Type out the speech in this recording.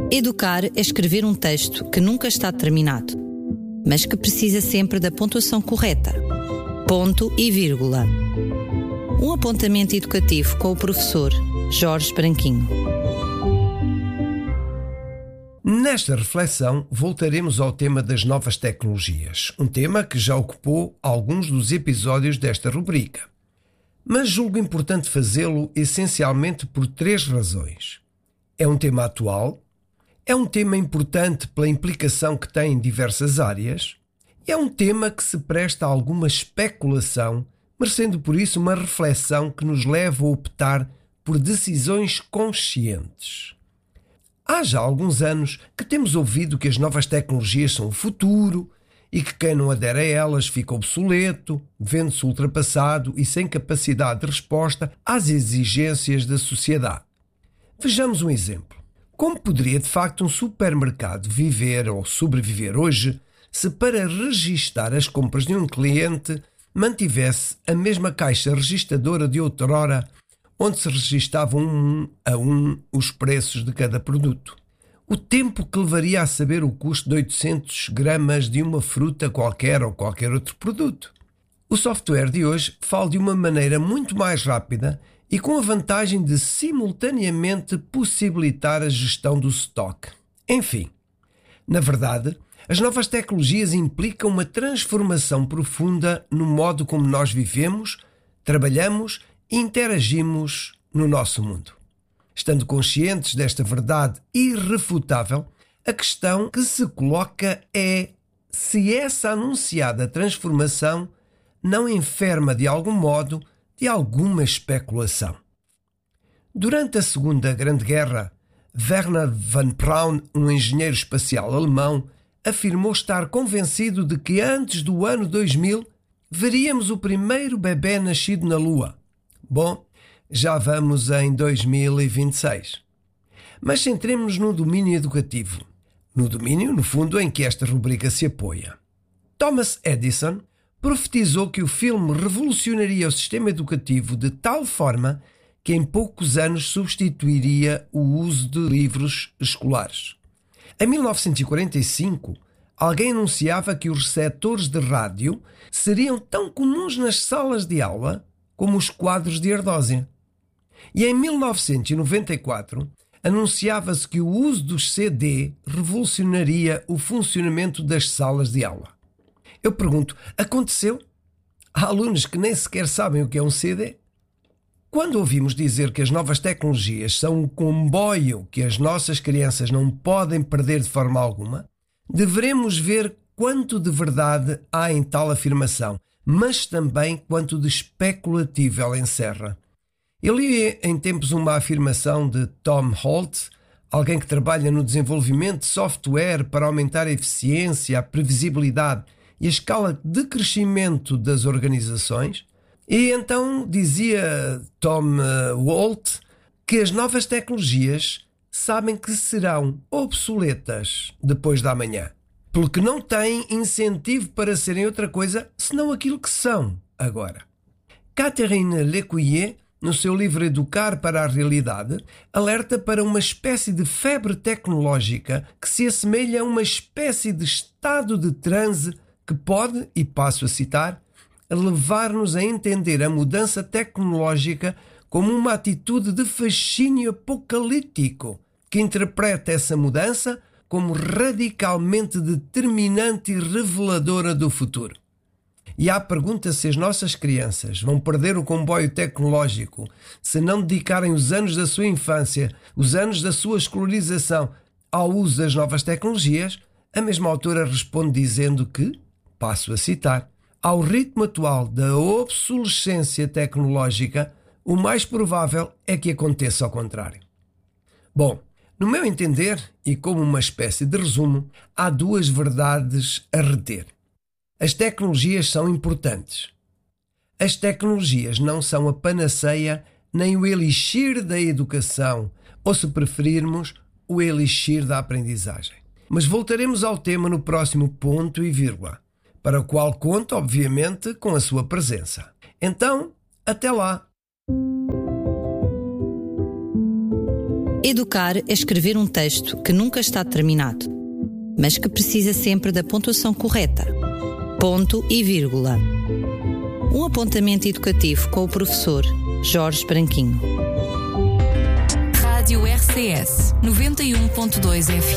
Educar é escrever um texto que nunca está terminado, mas que precisa sempre da pontuação correta. Ponto e vírgula. Um apontamento educativo com o professor Jorge Branquinho. Nesta reflexão, voltaremos ao tema das novas tecnologias, um tema que já ocupou alguns dos episódios desta rubrica. Mas julgo importante fazê-lo essencialmente por 3 razões. É um tema atual, é um tema importante pela implicação que tem em diversas áreas, e é um tema que se presta a alguma especulação, merecendo por isso uma reflexão que nos leva a optar por decisões conscientes. Há já alguns anos que temos ouvido que as novas tecnologias são o futuro e que quem não adere a elas fica obsoleto, vendo-se ultrapassado e sem capacidade de resposta às exigências da sociedade. Vejamos um exemplo. Como poderia de facto um supermercado viver ou sobreviver hoje se para registar as compras de um cliente mantivesse a mesma caixa registadora de outrora, onde se registavam um a um os preços de cada produto? O tempo que levaria a saber o custo de 800 gramas de uma fruta qualquer ou qualquer outro produto. O software de hoje fala de uma maneira muito mais rápida e com a vantagem de simultaneamente possibilitar a gestão do estoque. Enfim, na verdade, as novas tecnologias implicam uma transformação profunda no modo como nós vivemos, trabalhamos e interagimos no nosso mundo. Estando conscientes desta verdade irrefutável, a questão que se coloca é se essa anunciada transformação não enferma de algum modo de alguma especulação. Durante a Segunda Grande Guerra, Wernher von Braun, um engenheiro espacial alemão, afirmou estar convencido de que antes do ano 2000 veríamos o primeiro bebê nascido na Lua. Bom, já vamos em 2026. Mas centremos-nos no domínio educativo. No domínio, no fundo, em que esta rubrica se apoia. Thomas Edison profetizou que o filme revolucionaria o sistema educativo de tal forma que em poucos anos substituiria o uso de livros escolares. Em 1945, alguém anunciava que os receptores de rádio seriam tão comuns nas salas de aula como os quadros de ardósia. E em 1994, anunciava-se que o uso dos CD revolucionaria o funcionamento das salas de aula. Eu pergunto, aconteceu? Há alunos que nem sequer sabem o que é um CD? Quando ouvimos dizer que as novas tecnologias são um comboio que as nossas crianças não podem perder de forma alguma, devemos ver quanto de verdade há em tal afirmação, mas também quanto de especulativo ela encerra. Eu li em tempos uma afirmação de Tom Holt, alguém que trabalha no desenvolvimento de software para aumentar a eficiência, a previsibilidade e a escala de crescimento das organizações. E então dizia Tom Holt que as novas tecnologias sabem que serão obsoletas depois da manhã, porque não têm incentivo para serem outra coisa senão aquilo que são agora. Catherine Lecuyer, no seu livro Educar para a Realidade, alerta para uma espécie de febre tecnológica que se assemelha a uma espécie de estado de transe que pode, e passo a citar, levar-nos a entender a mudança tecnológica como uma atitude de fascínio apocalíptico, que interpreta essa mudança como radicalmente determinante e reveladora do futuro. E há pergunta se as nossas crianças vão perder o comboio tecnológico se não dedicarem os anos da sua infância, os anos da sua escolarização ao uso das novas tecnologias. A mesma autora responde dizendo que, passo a citar, ao ritmo atual da obsolescência tecnológica, o mais provável é que aconteça ao contrário. Bom, no meu entender, e como uma espécie de resumo, há 2 verdades a reter. As tecnologias são importantes. As tecnologias não são a panaceia nem o elixir da educação, ou se preferirmos, o elixir da aprendizagem. Mas voltaremos ao tema no próximo ponto e vírgula, para o qual conto, obviamente, com a sua presença. Então, até lá! Educar é escrever um texto que nunca está terminado, mas que precisa sempre da pontuação correta. Ponto e vírgula. Um apontamento educativo com o professor Jorge Branquinho. Rádio RCS 91.2 FM.